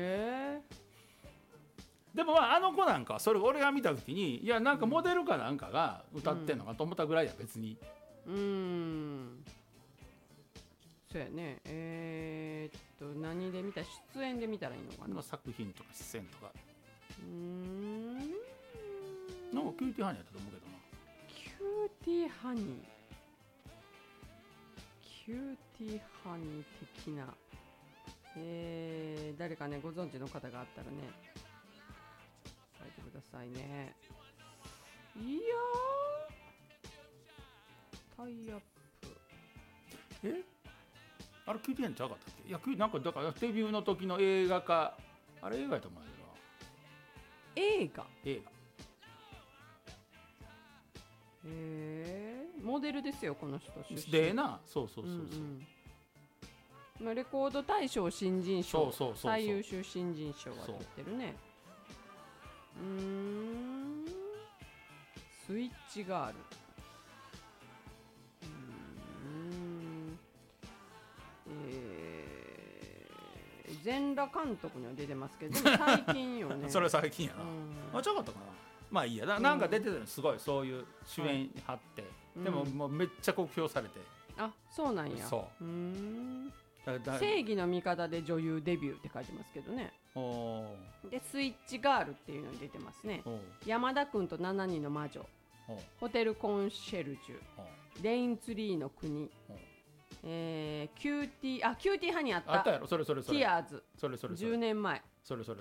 でもまあ子なんかそれ俺が見た時に、いやなんかモデルかなんかが歌ってんのかと思ったぐらいや、別に。 そうやね。何で見た、出演で見たらいいのかな。 作品とか出演とか。なんかキューティーハニーやったと思うけどな。 キューティーハニー、キューティーハニー的な、誰かねご存知の方があったらね書いてくださいね。いやタイアップ、 あれキューティーハニーちゃうかったっけ。いやなんかだからデビューの時の映画か、あれ映画やと思うんだけど。映画モデルですよこの人出身でな。そう、 レコード大賞新人賞、最優秀新人賞は取ってるね。スイッチガール、全裸監督には出てますけど、でも最近よね。 それ最近やな。ちゃうかったかな。まあいいや、なんか出てたのすごい、そういう主演張って、でももうめっちゃ酷評されて。 そうなんや。正義の味方で女優デビューって書いてますけどね。でスイッチガールっていうのに出てますね。山田君と7人の魔女、ホテルコンシェルジュ、レインツリーの国、キューティーハニーあったやろ。それティアーズ、10年前。 それ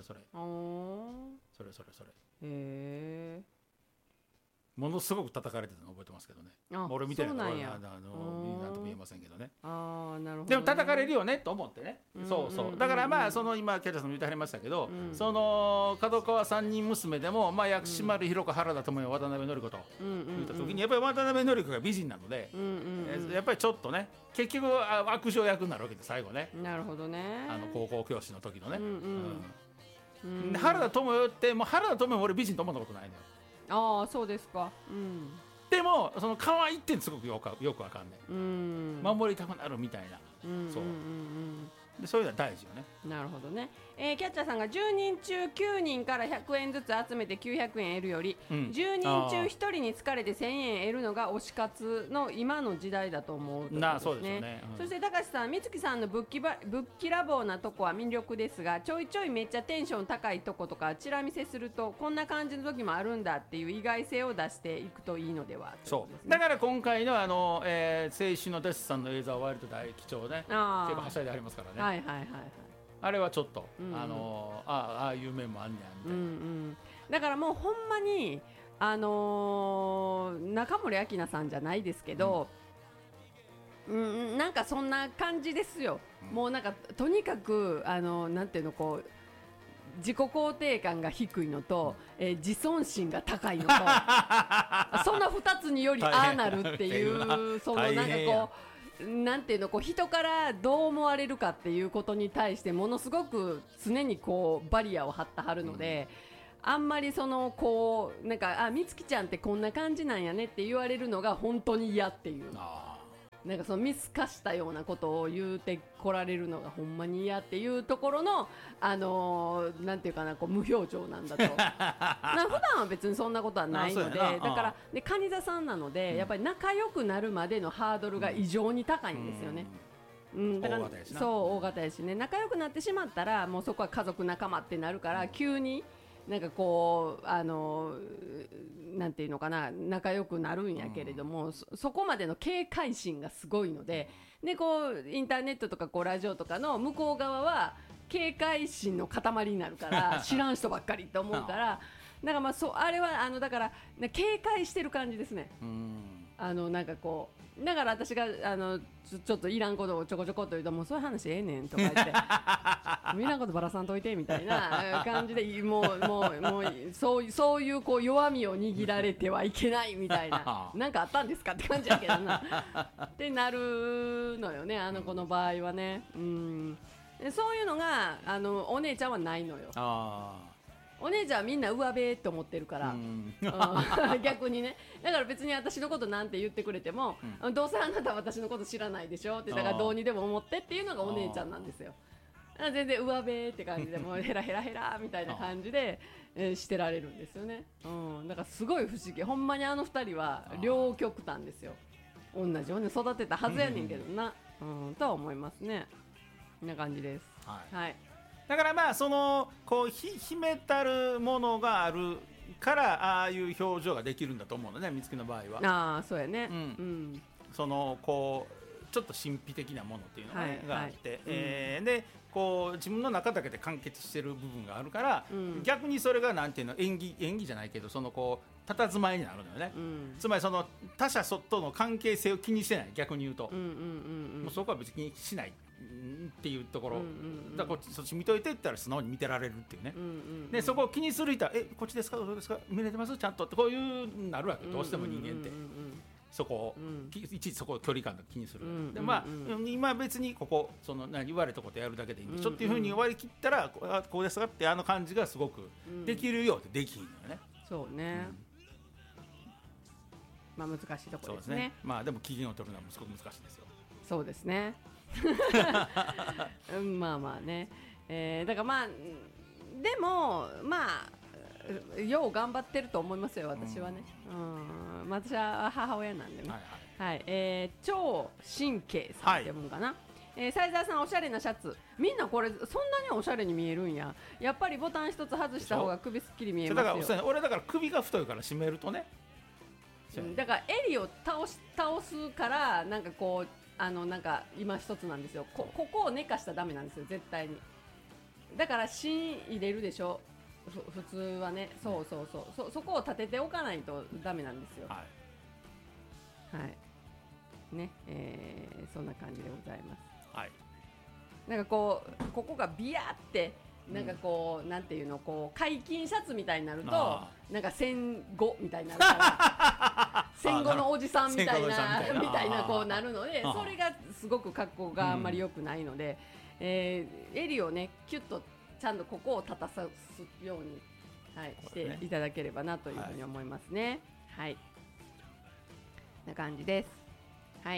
ものすごく叩かれてたの覚えてますけどね。俺みたいなのはなんとも言えませんけどね。 ななるほどね、 でも叩かれるよねと思ってね、そうそう、だからまあその今ケイタさんも言ってはりましたけど、その角川三人娘でもまあ薬師丸ひろ子原田知世渡辺典子と言った時にやっぱり渡辺典子が美人なので、やっぱりちょっとね結局悪女役になるわけで最後ね。 なるほどね。 高校教師の時のね、原田知世ってもう原田知世も俺美人と思ったことないのよ。 ああそうですか。 でもその可愛いってすごくよくわかんない、守りたくなるみたいな、そうでそういうのは大事よね。 なるほどね。キャッチャーさんが10人中9人から100円ずつ集めて900円得るより、10人中1人に疲れて1000円得るのが推し活の今の時代だと思うということですね。 そうですよね。 そして高橋さん、美月さんのぶっきらぼうなとこは魅力ですが、ちょいちょいめっちゃテンション高いとことかチラ見せするとこんな感じの時もあるんだっていう意外性を出していくといいのでは。 そうだから今回の青春のデッサンの映像は割と大貴重ね、結構はしゃいでありますからね。 はいはいはいはい。 あれはちょっと、ああいう面もあんねやみたいな、 だからもうほんまに中森明菜さんじゃないですけど、なんかそんな感じですよ、もうなんかとにかくなんていうのこう自己肯定感が低いのと、自尊心が高いのとその2つによりああなるっていうそのなんかこうなんていうのこう人からどう思われるかっていうことに対してものすごく常にこうバリアを張ってはるので、あんまりそのこうなんか美月ちゃんってこんな感じなんやねって言われるのが本当に嫌っていう、なんかその見透かしたようなことを言うてこられるのがほんまに嫌っていうところのなんていうかなこう無表情なんだと普段は別にそんなことはないので、だからで蟹座さんなので、やっぱり仲良くなるまでのハードルが異常に高いんですよね。だからそう大型やしね、仲良くなってしまったらもうそこは家族仲間ってなるから、急になんかこうなんていうのかな仲良くなるんやけれども、そこまでの警戒心がすごいので、でこうインターネットとかこうラジオとかの向こう側は警戒心の塊になるから知らん人ばっかりと思うからだからまああれはだから警戒してる感じですね。なんかこうだから私がちょっといらんことをちょこちょこっと言うと、もうそういう話ええねんとか言っていらんことばらさんといてみたいな感じでもうそういうこう弱みを握られてはいけないみたいななんかあったんですかって感じやけどなってなるのよね、この場合はね。そういうのがお姉ちゃんはないのよ。お姉ちゃんはみんな上辺って思ってるから、逆にね。だから別に私のことなんて言ってくれても、どうせあなたは私のこと知らないでしょって、だからどうにでも思ってっていうのがお姉ちゃんなんですよ。全然上辺って感じでもうヘラヘラヘラみたいな感じで、してられるんですよね。だからすごい不思議、ほんまに2人は両極端ですよ。同じように育てたはずやねんけどな、とは思いますね。こんな感じです。はい。 だからまあそのこう秘めたるものがあるからああいう表情ができるんだと思うのね、美月の場合は。 そうやね。 そのこうちょっと神秘的なものっていうのがあって、でこう自分の中だけで完結してる部分があるから、逆にそれがなんていうの演技じゃないけど、そのこう佇まいになるのよね。つまりその他者との関係性を気にしてない、逆に言うと、もうそこは別に気にしないっていうところ、だからそっち見といてって言ったら素直に見てられるっていうね。でそこを気にする人はこっちですかどうですか見れてますちゃんとってこういうなるわけ、どうしても人間って。そこを、いちいちそこを距離感が気にする、でまあ今別にここその言われたことやるだけでいいんでしょっていうふうに割り切ったら、こうですかって感じがすごくできるようでできひんのよね。 そうね、まあ難しいところですね。 まあでも機嫌を取るのはすごく難しいですよ。 そうですねまあまあね、だからまあでもまあよう頑張ってると思いますよ、私はね。私は母親なんでね。超神経さんって読むかな。斉沢さん、おしゃれなシャツ、みんなこれそんなにおしゃれに見えるんや。やっぱりボタン一つ外した方が首すっきり見えますよ。 俺だから首が太いから締めるとね、 だから襟を倒すからなんかこうなんか今一つなんですよ。ここを寝かしたらダメなんですよ、絶対に。だから芯入れるでしょ普通はね。そこを立てておかないとダメなんですよ。はい。 ね、そんな感じでございます。 はい。 なんかここがビヤってなんかこう、なんていうの、こう解禁シャツみたいになるとなんか戦後みたいになるから戦後のおじさんみたいなこうなるので、それがすごく格好があんまり良くないので、襟をねキュッとちゃんとここを立たすように、はい、していただければなというふうに思いますね。はい、こんな感じです。はい。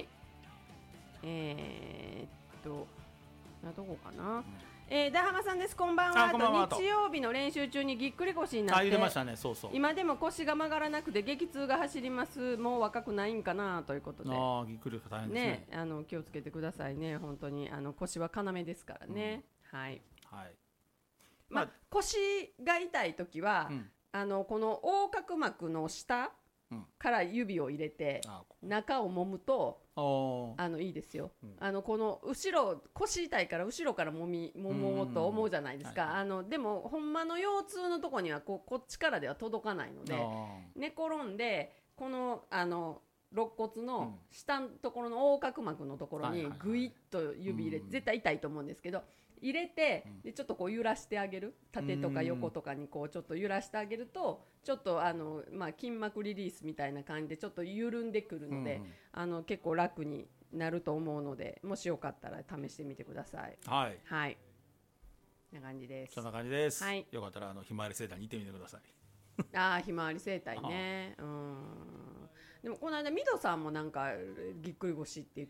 どこかな。ダハマさんです。こんばんは。日曜日の練習中にぎっくり腰になって、今でも腰が曲がらなくて激痛が走ります。もう若くないんかなということで、 ぎっくりが大変ですね。 気をつけてくださいね。本当に腰は要ですからね。はい。はい。まあ腰が痛い時は、この横隔膜の下から指を入れて中を揉むといいですよ。この後ろ、腰痛いから後ろから揉もうと思うじゃないですか。でもほんまの腰痛のとこにはこっちからでは届かないので、寝転んでこの肋骨の下のところの横隔膜のところにグイッと指入れて、絶対痛いと思うんですけど入れて、でちょっとこう揺らしてあげる、縦とか横とかにこうちょっと揺らしてあげると、ちょっと筋膜リリースみたいな感じでちょっと緩んでくるので、結構楽になると思うので、もしよかったら試してみてください。はい、はい、こんな感じです。 そんな感じです。はい、よかったらひまわり生態に行ってみてください。 ひまわり生態ね。でもこの間ミドさんもなんかぎっくり腰って言っ